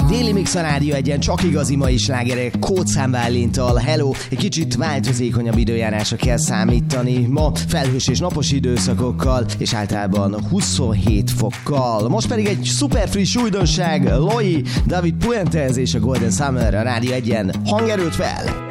Déli Mix a Rádió Egyen, csak igazi mai slágerek, Kódszám Bálintal, hello, egy kicsit változékonyabb időjárásra kell számítani, ma felhős és napos időszakokkal, és általában 27 fokkal. Most pedig egy szuper friss újdonság, Loi, David Puentes és a Golden Summer a Rádió Egyen, hangerőt fel!